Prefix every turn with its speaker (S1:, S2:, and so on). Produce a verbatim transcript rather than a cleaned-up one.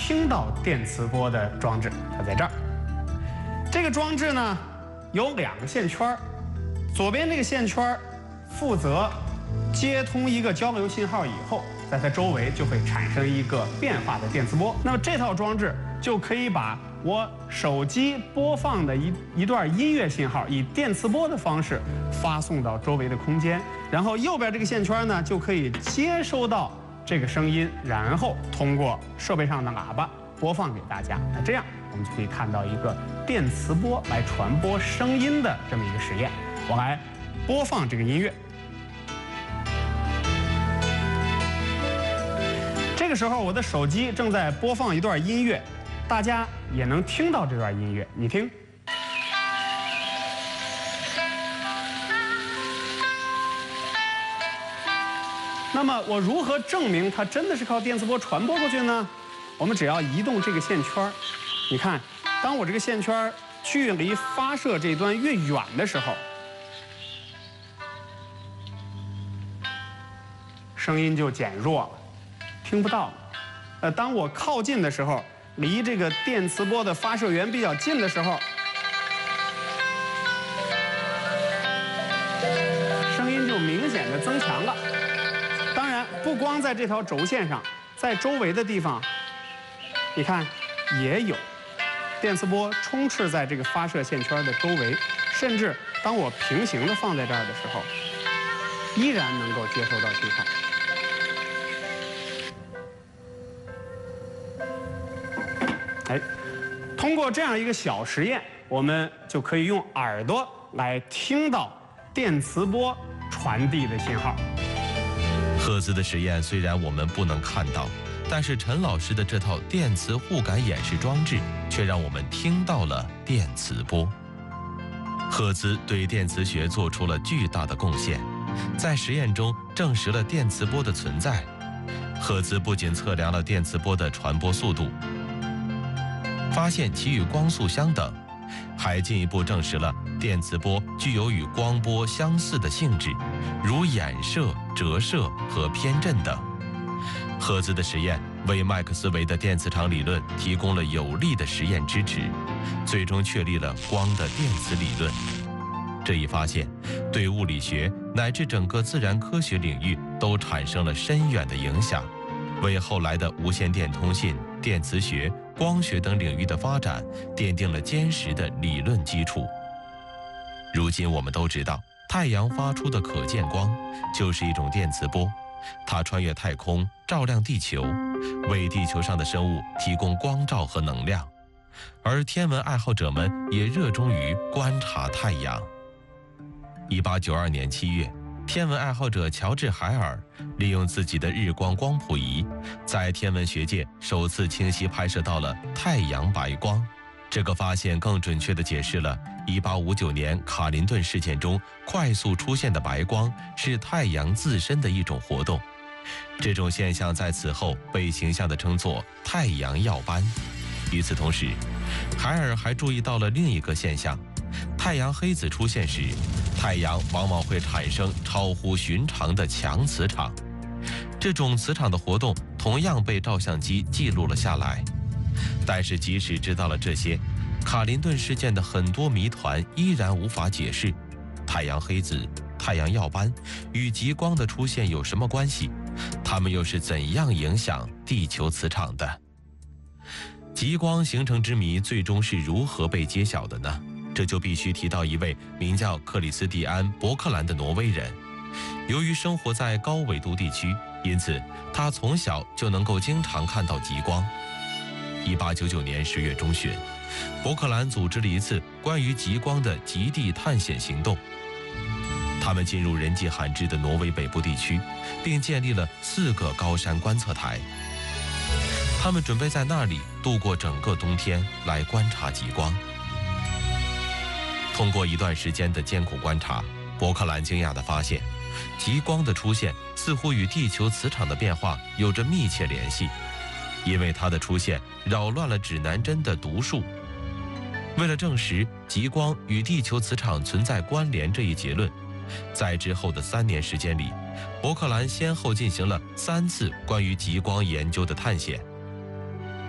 S1: 听到电磁波的装置，它在这儿。这个装置呢有两个线圈，左边这个线圈负责接通一个交流信号以后，在它周围就会产生一个变化的电磁波。那么这套装置就可以把我手机播放的一一段音乐信号以电磁波的方式发送到周围的空间，然后右边这个线圈呢就可以接收到这个声音，然后通过设备上的喇叭播放给大家。那这样我们就可以看到一个电磁波来传播声音的这么一个实验。我来播放这个音乐。这个时候我的手机正在播放一段音乐，大家也能听到这段音乐，你听。那么我如何证明它真的是靠电磁波传播过去呢？我们只要移动这个线圈，你看，当我这个线圈距离发射这端越远的时候，声音就减弱了，听不到了。呃，当我靠近的时候，离这个电磁波的发射源比较近的时候，声音就明显的增强了。当然，不光在这条轴线上，在周围的地方，你看也有电磁波充斥在这个发射线圈的周围，甚至当我平行的放在这儿的时候，依然能够接收到信号。哎，通过这样一个小实验，我们就可以用耳朵来听到电磁波传递的信号。
S2: 赫兹的实验虽然我们不能看到，但是陈老师的这套电磁互感演示装置却让我们听到了电磁波。赫兹对电磁学做出了巨大的贡献，在实验中证实了电磁波的存在。赫兹不仅测量了电磁波的传播速度，发现其与光速相等，还进一步证实了电磁波具有与光波相似的性质，如衍射、折射和偏振等。赫兹的实验为麦克斯韦的电磁场理论提供了有力的实验支持，最终确立了光的电磁理论。这一发现对物理学乃至整个自然科学领域都产生了深远的影响，为后来的无线电通信、电磁学、光学等领域的发展奠定了坚实的理论基础。如今我们都知道，太阳发出的可见光就是一种电磁波，它穿越太空，照亮地球，为地球上的生物提供光照和能量。而天文爱好者们也热衷于观察太阳。一八九二年七月，天文爱好者乔治·海尔利用自己的日光光谱仪，在天文学界首次清晰拍摄到了太阳白光。这个发现更准确地解释了一八五九年卡林顿事件中快速出现的白光是太阳自身的一种活动。这种现象在此后被形象地称作太阳耀斑。与此同时，海尔还注意到了另一个现象：太阳黑子出现时，太阳往往会产生超乎寻常的强磁场。这种磁场的活动同样被照相机记录了下来。但是即使知道了这些，卡林顿事件的很多谜团依然无法解释。太阳黑子、太阳耀斑与极光的出现有什么关系？它们又是怎样影响地球磁场的？极光形成之谜最终是如何被揭晓的呢？这就必须提到一位名叫克里斯蒂安·伯克兰的挪威人。由于生活在高纬度地区，因此他从小就能够经常看到极光。一八九九年十月中旬，伯克兰组织了一次关于极光的极地探险行动。他们进入人迹罕至的挪威北部地区，并建立了四个高山观测台。他们准备在那里度过整个冬天，来观察极光。通过一段时间的艰苦观察，伯克兰惊讶地发现，极光的出现似乎与地球磁场的变化有着密切联系，因为它的出现扰乱了指南针的读数。为了证实极光与地球磁场存在关联这一结论，在之后的三年时间里，伯克兰先后进行了三次关于极光研究的探险。